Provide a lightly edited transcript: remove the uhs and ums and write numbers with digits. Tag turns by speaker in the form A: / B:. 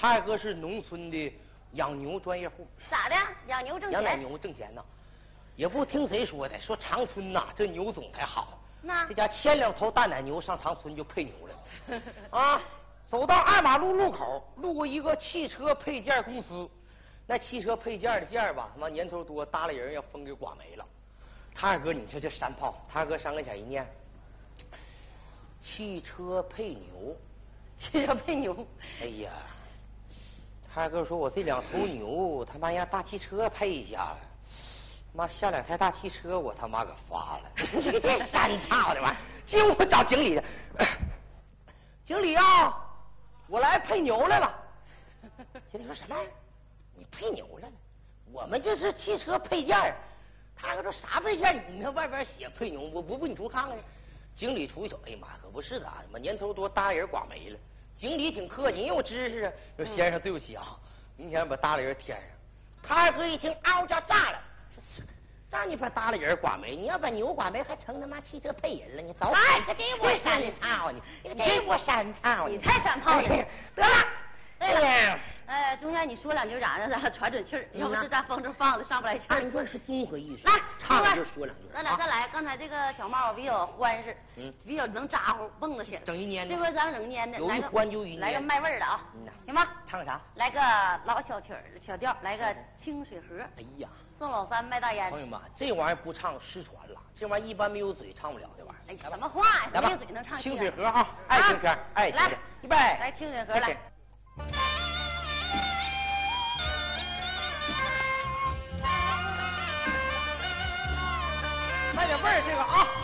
A: 他二哥是农村的养牛专业户。
B: 咋的？养牛挣钱？
A: 养奶牛挣钱呢，也不听谁说的，说长春呐这牛种才好。
B: 那
A: 这家牵2头大奶牛上长春就配牛了。啊，走到2马路路口，路过一个汽车配件公司，那汽车配件的件吧，他妈年头多，搭了人要风给刮没了。他二哥，你说这山炮，他二哥上跟前一念，汽车配牛，
B: 汽车配牛。
A: 哎呀，他二哥说我这2头牛，他妈让大汽车配一下，妈下2台大汽车，我他妈可发了。这山炮的玩意儿，进屋找经理去。经理啊，我来配牛来了。经理说什么？你配牛来了？我们这是汽车配件。他二哥说啥配件？你看外边写配牛，我不你出看看去。经理出去瞅，哎呀妈，可不是的啊！妈年头多，搭人刮没了。经理挺客气，人有知识啊。说先生对不起啊，明天把搭了人添上。他二哥一听，嗷叫炸了，让你把搭了人刮没，你要把牛刮没，还成他妈汽车配人了？你走！哎，这给我山炮你，给我山炮
B: 你太山炮了！
A: 得了，
B: 对了，中间你说2句咋的？咱喘气儿，要不这咱风筝放的上不来气儿。
A: 二段是综合艺术，
B: 来
A: 唱2句说2句。
B: 咱来，刚才这个小帽比较欢实，比较能咋呼，蹦子起来。
A: 整一年的，
B: 这回咱整蔫的，
A: 有一欢就一年，
B: 来个卖味儿的啊，行吧？
A: 唱个啥？
B: 来个老小曲儿小调，来个清水河。
A: 哎呀，
B: 宋老三卖大烟。
A: 朋友们，这玩意儿不唱失传了，这玩意儿一般没有嘴唱不了这玩意
B: 儿。哎，什么话呀？没有嘴能唱
A: 清水河啊，爱情片，爱情的，预备，
B: 来清水河来。
A: 卖点味儿这个啊。